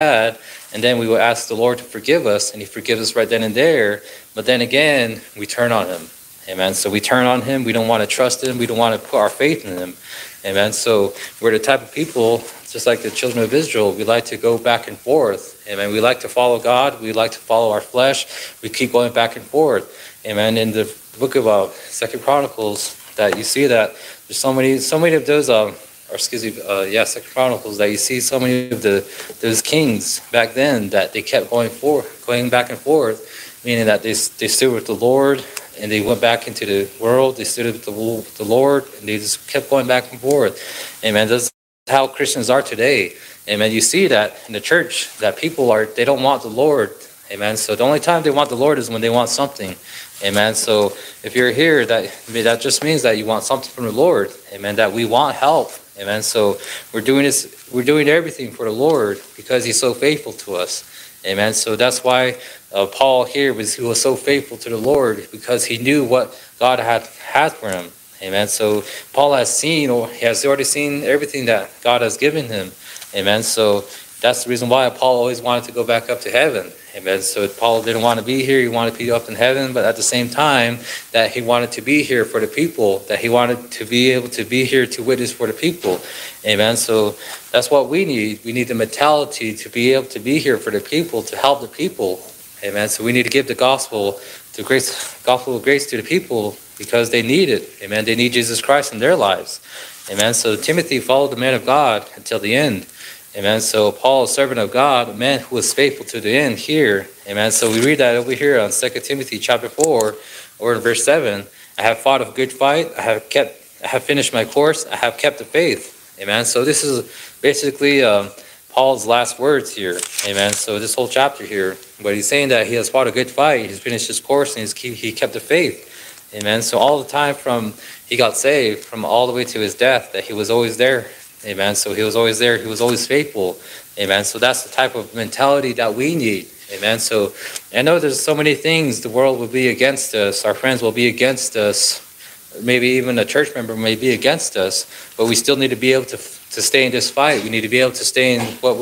had, and then we will ask the Lord to forgive us, and he forgives us right then and there. But then again, we turn on him. Amen. So we turn on him. We don't want to trust him. We don't want to put our faith in him. Amen. So we're the type of people, just like the children of Israel, we like to go back and forth. Amen. We like to follow God. We like to follow our flesh. We keep going back and forth. Amen. In the book of Second Chronicles, that you see that there's so many of those Second Chronicles, that you see so many of those kings back then that they kept going back and forth, meaning that they stood with the Lord and they went back into the world. They stood with the Lord and they just kept going back and forth. Amen. That's how Christians are today. Amen. You see that in the church, that they don't want the Lord. Amen. So the only time they want the Lord is when they want something. Amen. So if you're here, that just means that you want something from the Lord. Amen. That we want help. Amen. So we're doing everything for the Lord because he's so faithful to us. Amen. So that's why Paul here he was so faithful to the Lord, because he knew what God had for him. Amen. So Paul he has already seen everything that God has given him. Amen. So that's the reason why Paul always wanted to go back up to heaven. Amen. So Paul didn't want to be here. He wanted to be up in heaven, but at the same time that he wanted to be here for the people, that he wanted to be able to be here to witness for the people. Amen. So that's what we need. We need the mentality to be able to be here for the people, to help the people. Amen. So we need to give the gospel of grace to the people because they need it. Amen. They need Jesus Christ in their lives. Amen. So Timothy followed the man of God until the end. Amen. So Paul, a servant of God, a man who was faithful to the end here. Amen. So we read that over here on 2 Timothy chapter 4, or in verse 7. I have fought a good fight. I have finished my course. I have kept the faith. Amen. So this is basically Paul's last words here. Amen. So this whole chapter here, but he's saying that he has fought a good fight. He's finished his course and he kept the faith. Amen. So all the time from he got saved, from all the way to his death, that he was always there. Amen. So he was always there. He was always faithful. Amen. So that's the type of mentality that we need. Amen. So I know there's so many things. The world will be against us. Our friends will be against us. Maybe even a church member may be against us. But we still need to be able to stay in this fight. We need to be able to stay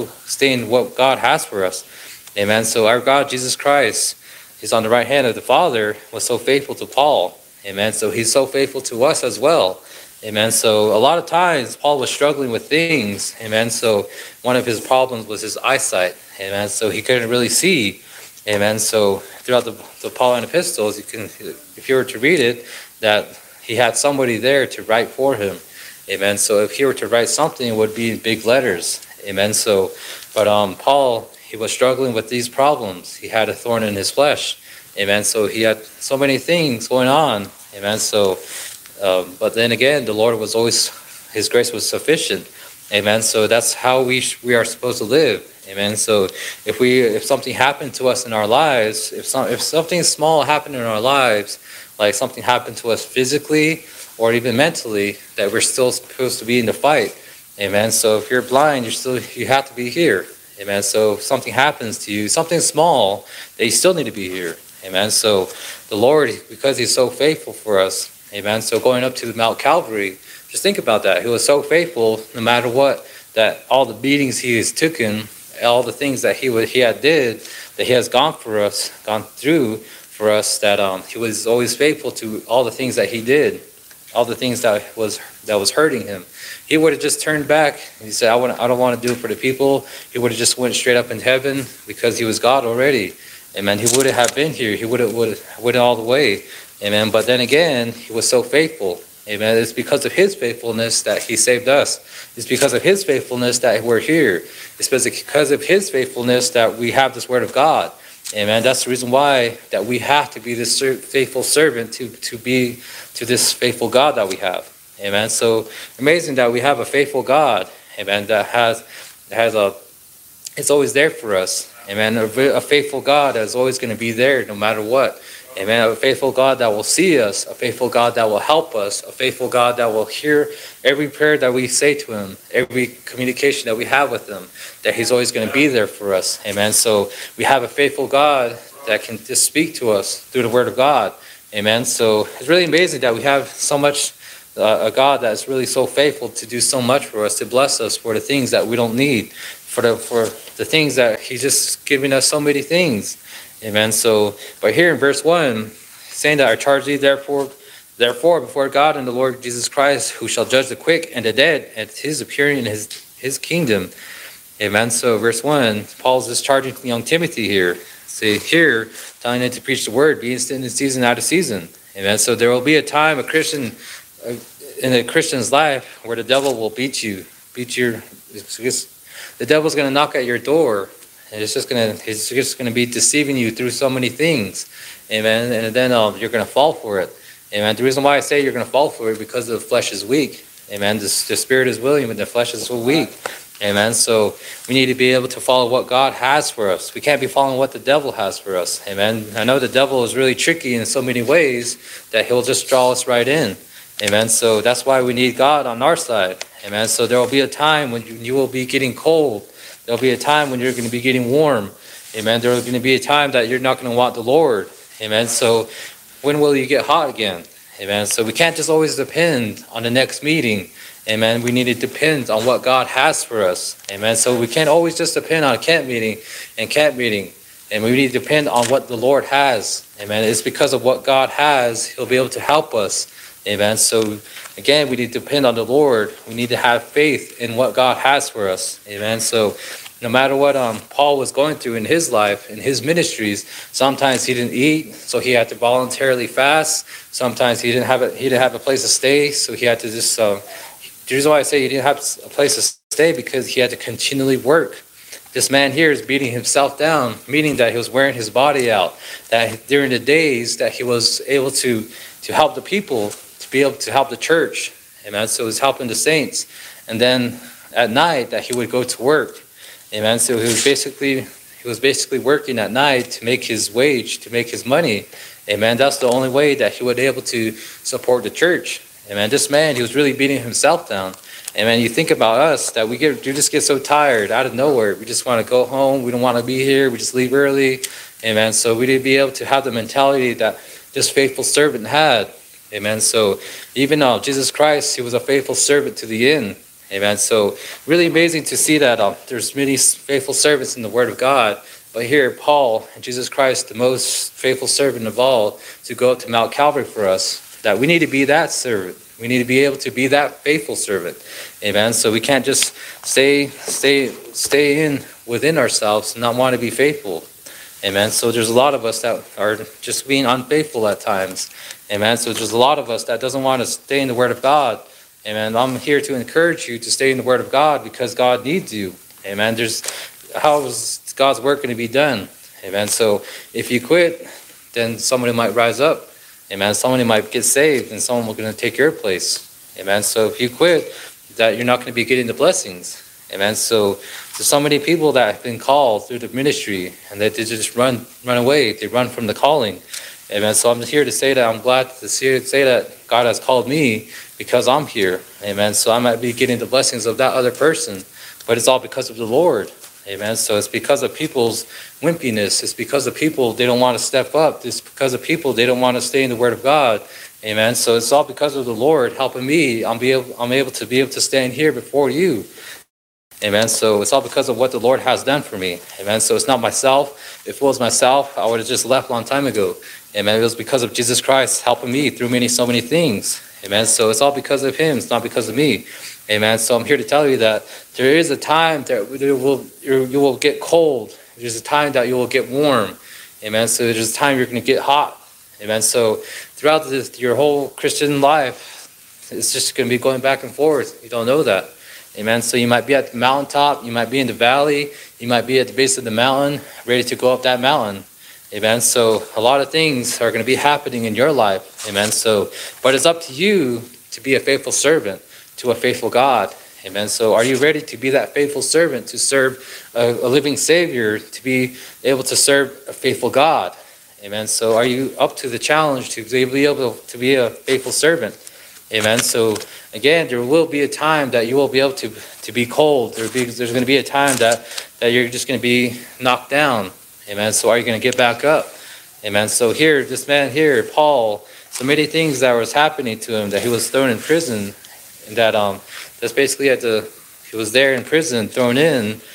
in what God has for us. Amen. So our God, Jesus Christ, is on the right hand of the Father, was so faithful to Paul. Amen. So he's so faithful to us as well. Amen. So a lot of times Paul was struggling with things. Amen. So one of his problems was his eyesight. Amen. So he couldn't really see. Amen. So throughout the Pauline epistles, if you were to read it, that he had somebody there to write for him. Amen. So if he were to write something, it would be in big letters. Amen. So, but Paul, he was struggling with these problems. He had a thorn in his flesh. Amen. So he had so many things going on. Amen. So. But then again, the Lord was always, his grace was sufficient. Amen. So that's how we are supposed to live. Amen. So if something happened to us in our lives, if something small happened in our lives, like something happened to us physically or even mentally, that we're still supposed to be in the fight. Amen. So if you're blind, you have to be here. Amen. So if something happens to you, something small, that you still need to be here. Amen. So the Lord, because he's so faithful for us, amen. So going up to the Mount Calvary, just think about that. He was so faithful, no matter what, that all the beatings he has taken, all the things that he did, that he has gone through for us, that he was always faithful to all the things that he did, all the things that was hurting him. He would have just turned back. He said, I don't want to do it for the people. He would have just went straight up in heaven because he was God already. Amen. He wouldn't have been here. He would have went all the way. Amen. But then again, he was so faithful. Amen. It's because of his faithfulness that he saved us. It's because of his faithfulness that we're here. It's because of his faithfulness that we have this word of God. Amen. That's the reason why that we have to be this faithful servant to be to this faithful God that we have. Amen. So amazing that we have a faithful God. Amen. It's always there for us. Amen. A faithful God that is always going to be there no matter what. Amen. A faithful God that will see us, a faithful God that will help us, a faithful God that will hear every prayer that we say to him, every communication that we have with him, that he's always going to be there for us. Amen. So we have a faithful God that can just speak to us through the word of God. Amen. So it's really amazing that we have so much, a God that is really so faithful to do so much for us, to bless us for the things that we don't need, for the things that he's just giving us so many things. Amen. So, but here in verse 1, saying that I charge thee therefore before God and the Lord Jesus Christ, who shall judge the quick and the dead at his appearing in his kingdom. Amen. So verse 1, Paul's just charging young Timothy here. See here, telling him to preach the word, be instant in season, out of season. Amen. So there will be a time in a Christian's life where the devil will beat your, the devil's going to knock at your door, and he's just going to be deceiving you through so many things. Amen. And then you're going to fall for it. Amen. The reason why I say you're going to fall for it because the flesh is weak. Amen. The spirit is willing, but the flesh is so weak. Amen. So we need to be able to follow what God has for us. We can't be following what the devil has for us. Amen. I know the devil is really tricky in so many ways that he'll just draw us right in. Amen. So that's why we need God on our side. Amen. So there will be a time when you will be getting cold. There will be a time when you're going to be getting warm. Amen. There will going to be a time that you're not going to want the Lord. Amen. So when will you get hot again? Amen. So we can't just always depend on the next meeting. Amen. We need to depend on what God has for us. Amen. So we can't always just depend on a camp meeting. And we need to depend on what the Lord has. Amen. It's because of what God has, he'll be able to help us. Amen. So again, we need to depend on the Lord. We need to have faith in what God has for us. Amen. So no matter what Paul was going through in his life, in his ministries, sometimes he didn't eat, so he had to voluntarily fast. Sometimes he didn't have a place to stay, so he had to just. The reason why I say he didn't have a place to stay because he had to continually work. This man here is beating himself down, meaning that he was wearing his body out. That during the days that he was able to help the people, to be able to help the church, amen. So he was helping the saints, and then at night that he would go to work. Amen. So he was basically working at night to make his wage, to make his money. Amen. That's the only way that he would be able to support the church. Amen. This man, he was really beating himself down. Amen. You think about us that we just get so tired out of nowhere. We just want to go home. We don't want to be here. We just leave early. Amen. So we need to be able to have the mentality that this faithful servant had. Amen. So even Jesus Christ, he was a faithful servant to the end. Amen. So really amazing to see that there's many faithful servants in the Word of God. But here, Paul and Jesus Christ, the most faithful servant of all, to go up to Mount Calvary for us, that we need to be that servant. We need to be able to be that faithful servant. Amen. So we can't just stay in within ourselves and not want to be faithful. Amen. So there's a lot of us that are just being unfaithful at times. Amen. So there's a lot of us that doesn't want to stay in the Word of God. Amen. I'm here to encourage you to stay in the Word of God because God needs you. Amen. How is God's work going to be done? Amen. So if you quit, then somebody might rise up. Amen. Somebody might get saved and someone will going to take your place. Amen. So if you quit, that you're not going to be getting the blessings. Amen. So there's so many people that have been called through the ministry and that they just run away. They run from the calling. Amen. So I'm here to say that I'm glad to say that God has called me because I'm here. Amen. So I might be getting the blessings of that other person, but it's all because of the Lord. Amen. So it's because of people's wimpiness. It's because of people, they don't want to step up. It's because of people, they don't want to stay in the Word of God. Amen. So it's all because of the Lord helping me. I'm able to stand here before you. Amen. So it's all because of what the Lord has done for me. Amen. So it's not myself. If it was myself, I would have just left a long time ago. Amen. It was because of Jesus Christ helping me through so many things. Amen. So it's all because of him. It's not because of me. Amen. So I'm here to tell you that there is a time that you will get cold. There's a time that you will get warm. Amen. So there's a time you're going to get hot. Amen. So throughout your whole Christian life, it's just going to be going back and forth. You don't know that. Amen. So you might be at the mountaintop. You might be in the valley. You might be at the base of the mountain, ready to go up that mountain. Amen. So a lot of things are going to be happening in your life. Amen. So, but it's up to you to be a faithful servant to a faithful God. Amen. So are you ready to be that faithful servant, to serve a living Savior, to be able to serve a faithful God? Amen. So are you up to the challenge to be able to be a faithful servant? Amen. So again, there will be a time that you will be able to be cold. There's going to be a time that you're just going to be knocked down. Amen. So are you going to get back up? Amen. So here, this man here, Paul, so many things that was happening to him, that he was thrown in prison, and that's basically he was there in prison, thrown in,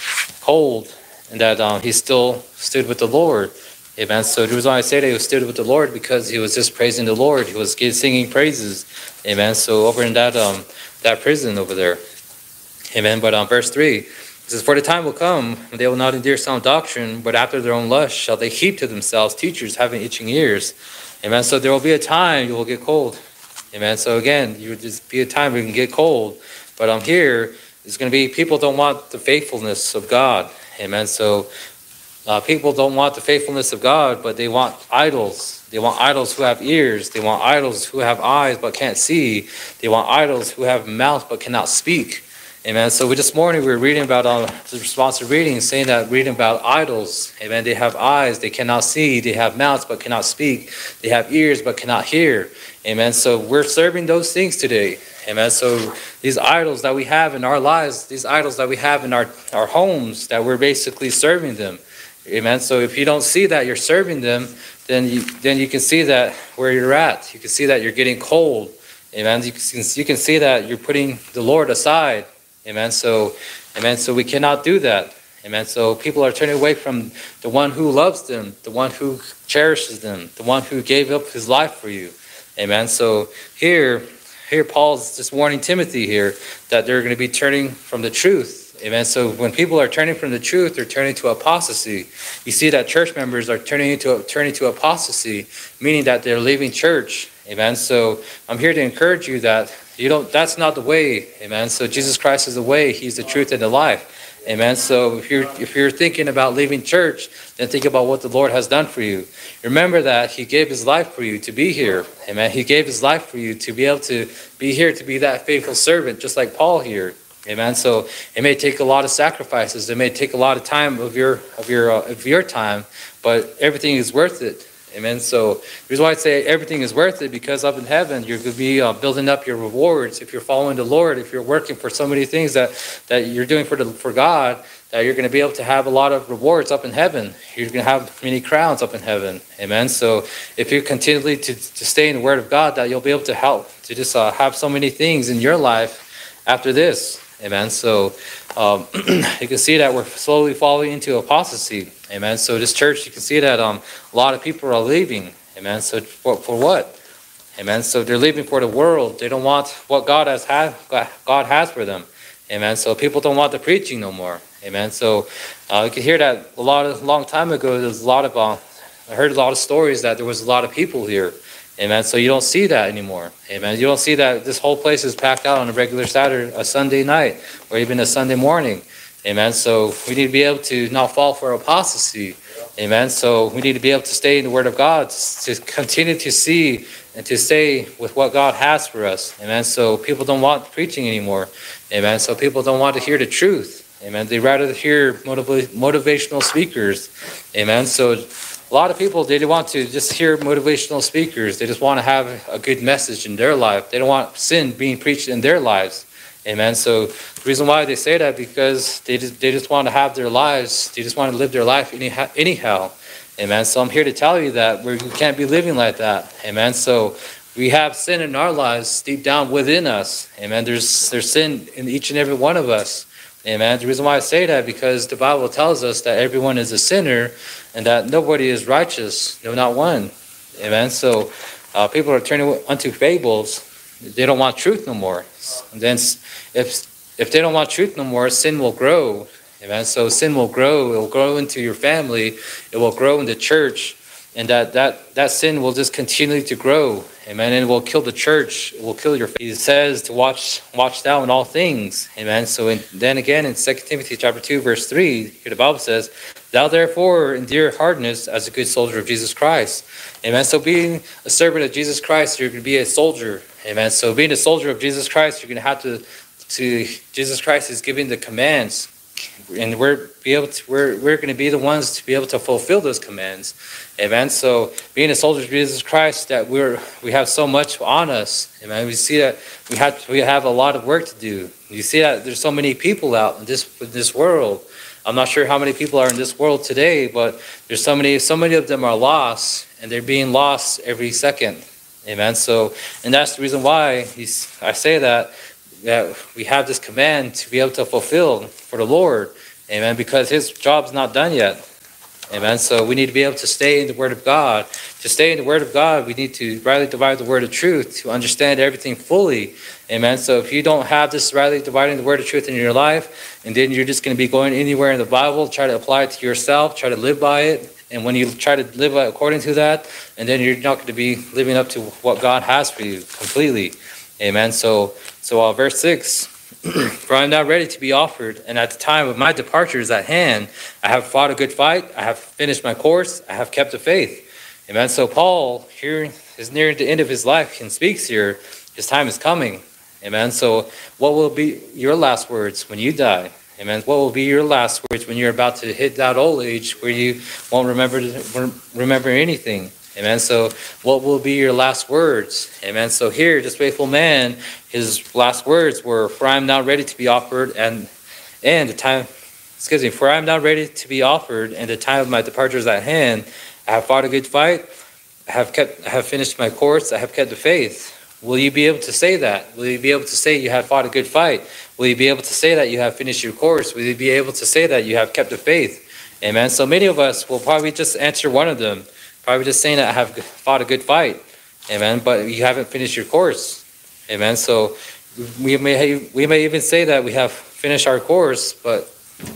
cold, and that he still stood with the Lord. Amen. So the reason why I say that he stood with the Lord, because he was just praising the Lord. He was singing praises. Amen. So over in that prison over there. Amen. But verse 3, it says, "For the time will come when they will not endure sound doctrine, but after their own lust shall they heap to themselves teachers having itching ears." Amen. So there will be a time you will get cold. Amen. So again, you would just be a time where you can get cold. But here, it's going to be, people don't want the faithfulness of God. Amen. So people don't want the faithfulness of God, but they want idols. They want idols who have ears. They want idols who have eyes but can't see. They want idols who have mouths but cannot speak. Amen. So this morning we were reading about the responsive reading, saying that reading about idols. Amen. They have eyes, they cannot see. They have mouths but cannot speak. They have ears but cannot hear. Amen. So we're serving those things today. Amen. So these idols that we have in our lives, these idols that we have in our homes, that we're basically serving them. Amen. So if you don't see that you're serving them, then you can see that where you're at. You can see that you're getting cold. Amen. You can see that you're putting the Lord aside. Amen. So we cannot do that. Amen. So people are turning away from the one who loves them, the one who cherishes them, the one who gave up his life for you. Amen. So here Paul's just warning Timothy here that they're going to be turning from the truth. Amen. So when people are turning from the truth, they're turning to apostasy. You see that church members are turning to apostasy, meaning that they're leaving church. Amen. So I'm here to encourage you that that's not the way. Amen. So Jesus Christ is the way. He's the truth and the life. Amen. So if you're thinking about leaving church, then think about what the Lord has done for you. Remember that he gave his life for you to be here. Amen. He gave his life for you to be able to be here, to be that faithful servant, just like Paul here. Amen. So it may take a lot of sacrifices. It may take a lot of time of your time, but everything is worth it. Amen. So the reason why I say everything is worth it, because up in heaven you're going to be building up your rewards. If you're following the Lord, if you're working for so many things that you're doing for God, that you're going to be able to have a lot of rewards up in heaven. You're going to have many crowns up in heaven. Amen. So if you continually to stay in the Word of God, that you'll be able to help to just have so many things in your life after this. Amen. So you can see that we're slowly falling into apostasy. Amen. So this church, you can see that a lot of people are leaving. Amen. So for what? Amen. So they're leaving for the world. They don't want what God has for them. Amen. So people don't want the preaching no more. Amen. So you can hear that a long time ago. There's a lot of I heard a lot of stories that there was a lot of people here. Amen. So you don't see that anymore. Amen. You don't see that this whole place is packed out on a regular Sunday night, or even a Sunday morning. Amen. So we need to be able to not fall for apostasy. Amen. So we need to be able to stay in the Word of God, to continue to see and to stay with what God has for us. Amen. So people don't want preaching anymore. Amen. So people don't want to hear the truth. Amen. They rather hear motivational speakers. Amen. So a lot of people, they don't want to just hear motivational speakers. They just want to have a good message in their life. They don't want sin being preached in their lives. Amen. So the reason why they say that, because they just want to have their lives. They just want to live their life anyhow. Amen. So I'm here to tell you that we can't be living like that. Amen. So we have sin in our lives deep down within us. Amen. There's sin in each and every one of us. Amen. The reason why I say that, because the Bible tells us that everyone is a sinner and that nobody is righteous, no, not one. Amen. So people are turning unto fables. They don't want truth no more. And then if they don't want truth no more, sin will grow. Amen. So sin will grow. It will grow into your family. It will grow in the church. And that sin will just continue to grow. Amen. And it will kill the church. It will kill your faith. He says to watch thou in all things. Amen. So then again in 2 Timothy chapter 2, verse 3, here the Bible says, "Thou therefore endure hardness as a good soldier of Jesus Christ." Amen. So being a servant of Jesus Christ, you're going to be a soldier. Amen. So being a soldier of Jesus Christ, you're going to have to Jesus Christ is giving the commands. And we're going to be the ones to be able to fulfill those commands. Amen. So being a soldier of Jesus Christ, that we have so much on us. Amen. We see that we have a lot of work to do. You see that there's so many people out in this world. I'm not sure how many people are in this world today, but there's so many of them are lost, and they're being lost every second. Amen. So, and that's the reason why I say that we have this command to be able to fulfill for the Lord. Amen. Because his job's not done yet. Amen. So we need to be able to stay in the Word of God. To stay in the Word of God, we need to rightly divide the word of truth, to understand everything fully. Amen. So if you don't have this rightly dividing the word of truth in your life, and then you're just going to be going anywhere in the Bible, try to apply it to yourself, try to live by it. And when you try to live according to that, and then you're not going to be living up to what God has for you completely. Amen. So verse 6. For I am now ready to be offered, and at the time of my departure is at hand. I have fought a good fight. I have finished my course. I have kept the faith. Amen. So Paul here is nearing the end of his life and speaks here. His time is coming. Amen. So what will be your last words when you die? Amen. What will be your last words when you're about to hit that old age where you won't remember anything? Amen. So what will be your last words? Amen. So here, this faithful man, his last words were, for I am now ready to be offered, and the time, for I am now ready to be offered, and the time of my departure is at hand. I have fought a good fight. I have finished my course. I have kept the faith. Will you be able to say that? Will you be able to say you have fought a good fight? Will you be able to say that you have finished your course? Will you be able to say that you have kept the faith? Amen. So many of us will probably just answer one of them. Probably just saying that I have fought a good fight. Amen. But you haven't finished your course. Amen. So we may even say that we have finished our course, but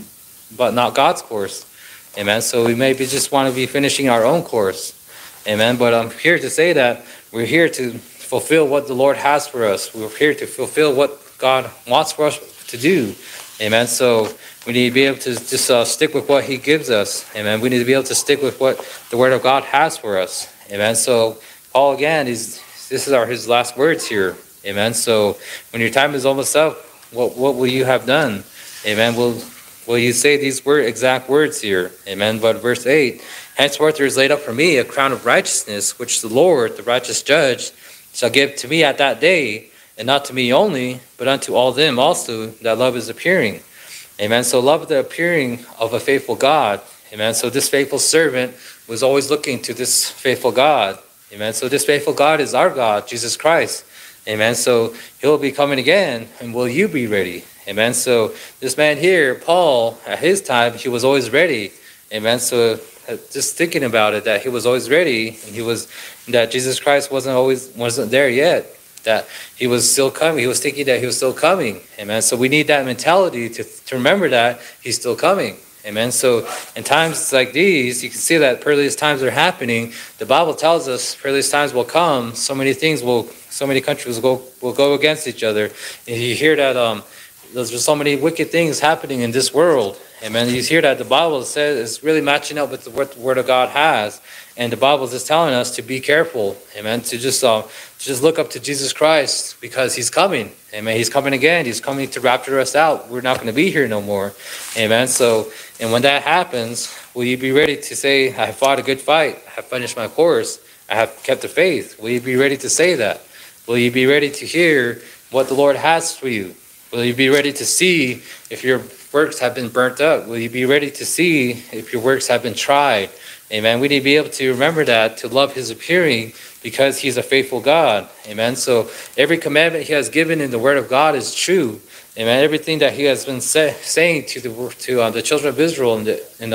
not God's course. Amen. So we maybe just want to be finishing our own course. Amen. But I'm here to say that we're here to fulfill what the Lord has for us. We're here to fulfill what God wants for us to do. Amen. So we need to be able to just stick with what he gives us. Amen. We need to be able to stick with what the Word of God has for us. Amen. So Paul, again, his last words here. Amen. So when your time is almost up, what will you have done? Amen. Will you say these exact words here? Amen. But verse 8, henceforth there is laid up for me a crown of righteousness, which the Lord, the righteous judge, shall give to me at that day, and not to me only, but unto all them also that love is appearing. Amen. So love the appearing of a faithful God. Amen. So this faithful servant was always looking to this faithful God. Amen. So this faithful God is our God, Jesus Christ. Amen. So he'll be coming again, and will you be ready? Amen. So this man here, Paul, at his time, he was always ready. Amen. So just thinking about it, that he was always ready, and that Jesus Christ wasn't there yet, that he was still coming. He was thinking that he was still coming. Amen. So we need that mentality to remember that he's still coming. Amen. So in times like these, you can see that perilous times are happening. The Bible tells us perilous times will come. So many countries will go against each other. And you hear that there's so many wicked things happening in this world. Amen. You hear that the Bible says it's really matching up with what the Word of God has. And the Bible is just telling us to be careful. Amen. To just look up to Jesus Christ, because he's coming. Amen. He's coming again. He's coming to rapture us out. We're not going to be here no more. Amen. So, and when that happens, will you be ready to say, I have fought a good fight. I have finished my course. I have kept the faith. Will you be ready to say that? Will you be ready to hear what the Lord has for you? Will you be ready to see if your works have been burnt up? Will you be ready to see if your works have been tried? Amen. We need to be able to remember that, to love his appearing, because he's a faithful God. Amen. So every commandment he has given in the Word of God is true. Amen. Everything that he has been saying to the children of Israel in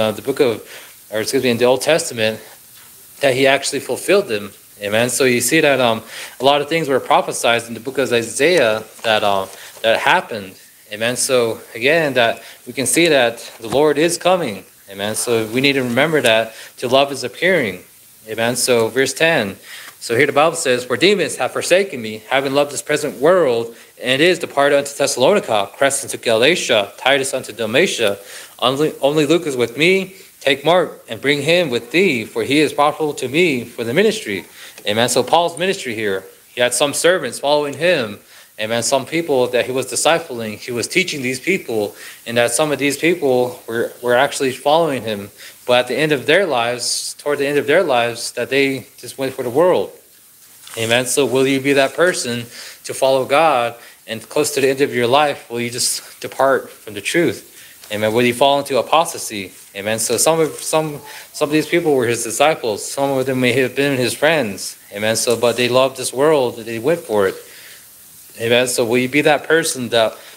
the Old Testament, that he actually fulfilled them. Amen. So you see that a lot of things were prophesied in the book of Isaiah that happened. Amen. So again, that we can see that the Lord is coming. Amen. So we need to remember that, to love his appearing. Amen. So verse 10. So here the Bible says, for Demas have forsaken me, having loved this present world, and is departed unto Thessalonica, Crescens unto Galatia, Titus unto Dalmatia. Only Luke is with me. Take Mark and bring him with thee, for he is profitable to me for the ministry. Amen. So Paul's ministry here, he had some servants following him. Amen. Some people that he was discipling, he was teaching these people, and that some of these people were actually following him. But at the end of their lives, toward the end of their lives, that they just went for the world. Amen. So will you be that person to follow God, and close to the end of your life, will you just depart from the truth? Amen. Will you fall into apostasy? Amen. So some of these people were his disciples. Some of them may have been his friends. Amen. So, but they loved this world, they went for it. Amen. So will you be that person that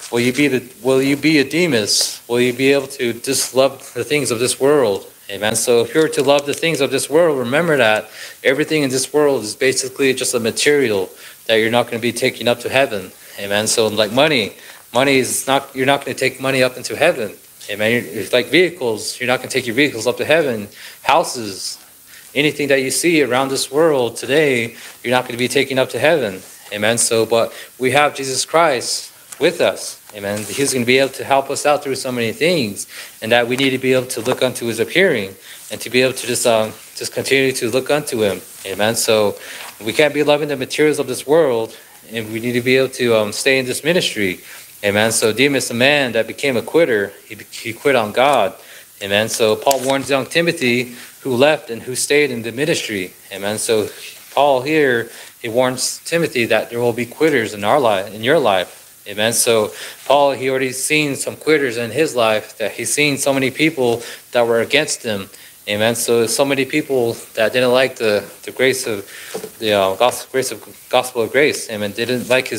Will you be a Demas? Will you be able to just love the things of this world? Amen. So if you're to love the things of this world, remember that everything in this world is basically just a material that you're not going to be taking up to heaven. Amen. So like money is not, you're not going to take money up into heaven. Amen. It's like vehicles, you're not going to take your vehicles up to heaven. Houses, anything that you see around this world today, you're not going to be taking up to heaven. Amen. So, but we have Jesus Christ with us. Amen. He's going to be able to help us out through so many things, and that we need to be able to look unto his appearing and to be able to just continue to look unto him. Amen. So we can't be loving the materials of this world, and we need to be able to stay in this ministry. Amen. So Demas, a man that became a quitter, he quit on God. Amen. So Paul warns young Timothy, who left and who stayed in the ministry. Amen. So Paul here, he warns Timothy that there will be quitters in our life, in your life. Amen. So Paul, he already seen some quitters in his life, that he's seen so many people that were against him. Amen. So many people that didn't like the grace of the gospel of grace. Amen. They didn't like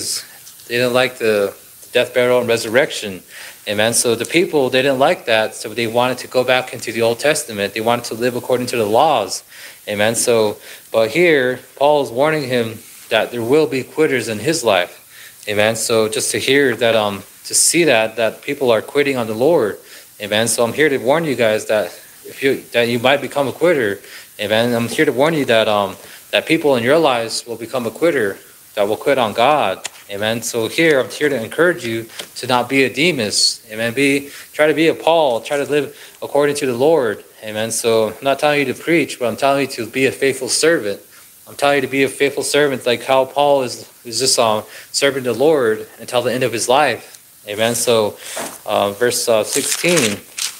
the death, burial, and resurrection. Amen. So the people, they didn't like that. So they wanted to go back into the Old Testament. They wanted to live according to the laws. Amen. So, but here, Paul is warning him that there will be quitters in his life. Amen. So just to hear that, to see that people are quitting on the Lord. Amen. So I'm here to warn you guys that you might become a quitter. Amen. I'm here to warn you that that people in your lives will become a quitter, that will quit on God. Amen. So here I'm here to encourage you to not be a Demas. Amen. Try to be a Paul. Try to live according to the Lord. Amen. So I'm not telling you to preach, but I'm telling you to be a faithful servant. I'm telling you to be a faithful servant, like how Paul is just serving the Lord until the end of his life. Amen. So verse 16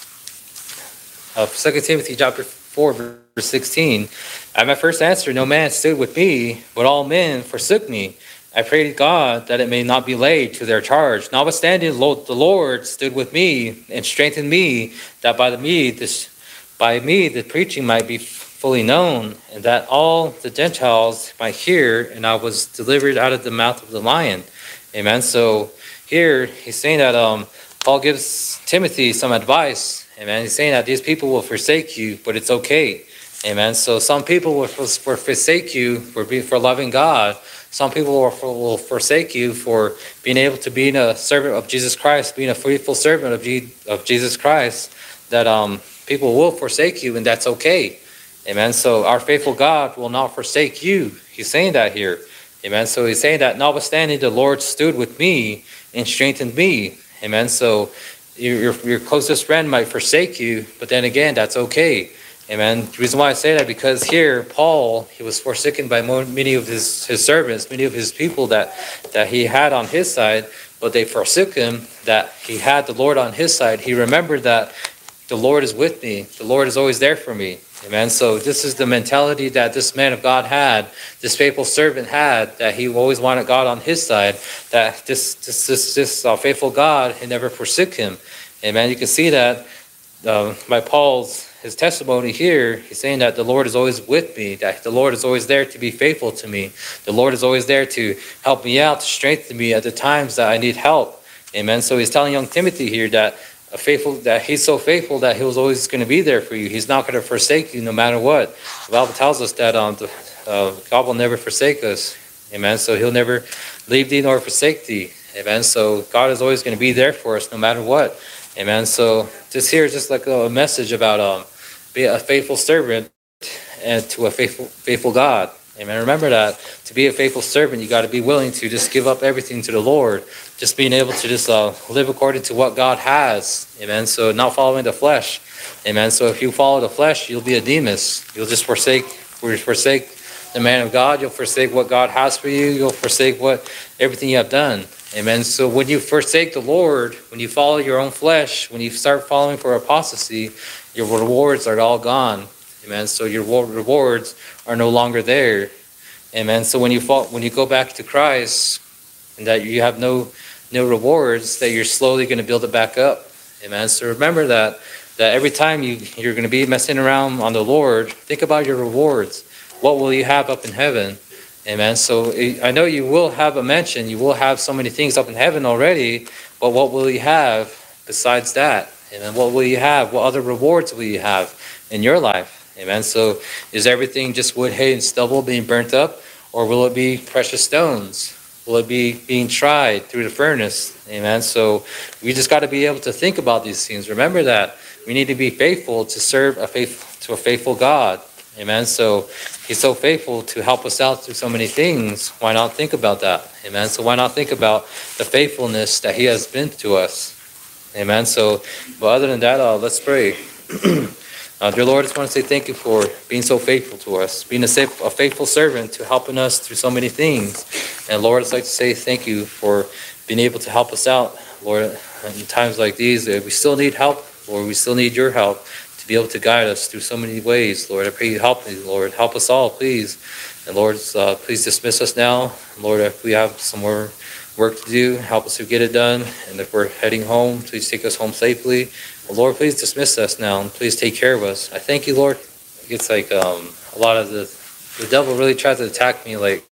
of 2 Timothy chapter 4, verse 16. At my first answer, no man stood with me, but all men forsook me. I pray to God that it may not be laid to their charge. Notwithstanding, the Lord stood with me and strengthened me, that by me the preaching might be fully known, and that all the Gentiles might hear, and I was delivered out of the mouth of the lion. Amen. So here he's saying that Paul gives Timothy some advice. Amen. He's saying that these people will forsake you, but it's okay. Amen. So some people will forsake you for loving God. Some people will forsake you for being able to be a servant of Jesus Christ, being a faithful servant of Jesus Christ. That people will forsake you, and that's okay. Amen. So our faithful God will not forsake you. He's saying that here. Amen. So he's saying that notwithstanding, the Lord stood with me and strengthened me. Amen. So your closest friend might forsake you, but then again, that's okay. Amen. The reason why I say that, because here, Paul, he was forsaken by many of his servants, many of his people that he had on his side, but they forsook him, that he had the Lord on his side. He remembered that the Lord is with me. The Lord is always there for me. Amen. So this is the mentality that this man of God had, this faithful servant had, that he always wanted God on his side, that this faithful God, he never forsook him. Amen. You can see that by his testimony here. He's saying that the Lord is always with me, that the Lord is always there to be faithful to me. The Lord is always there to help me out, to strengthen me at the times that I need help. Amen. So he's telling young Timothy here that he's so faithful that he was always going to be there for you. He's not going to forsake you no matter what. The Bible tells us that God will never forsake us. Amen. So he'll never leave thee nor forsake thee. Amen. So God is always going to be there for us no matter what. Amen. So this here is just like a message about be a faithful servant and to a faithful God. Amen. Remember that to be a faithful servant, you got to be willing to just give up everything to the Lord. Just being able to just live according to what God has. Amen. So not following the flesh. Amen. So if you follow the flesh, you'll be a Demas. You'll just forsake the man of God. You'll forsake what God has for you. You'll forsake everything you have done. Amen. So when you forsake the Lord, when you follow your own flesh, when you start following for apostasy, your rewards are all gone. Amen. So your rewards are no longer there. Amen. So when you go back to Christ, and that you have no rewards, that you're slowly going to build it back up. Amen. So remember that every time you're going to be messing around on the Lord, think about your rewards. What will you have up in heaven? Amen. So I know you will have a mansion. You will have so many things up in heaven already, But what will you have besides that? Amen. What will you have? What other rewards will you have in your life? Amen. So is everything just wood, hay, and stubble being burnt up? Or will it be precious stones? Will it be being tried through the furnace? Amen. So we just got to be able to think about these things. Remember that we need to be faithful to serve a faithful God. Amen. So he's so faithful to help us out through so many things. Why not think about that? Amen. So why not think about the faithfulness that he has been to us? Amen. So, but other than that, let's pray. Dear Lord, I just want to say thank you for being so faithful to us, being a faithful servant to helping us through so many things. And Lord, I'd like to say thank you for being able to help us out, Lord, in times like these. We still need help, Lord. We still need your help to be able to guide us through so many ways, Lord. I pray you help me, Lord. Help us all, please. And Lord, please dismiss us now. Lord, if we have some more work to do, help us to get it done. And if we're heading home, please take us home safely. Well, Lord, please dismiss us now and please take care of us. I thank you, Lord. It's like a lot of the devil really tries to attack me like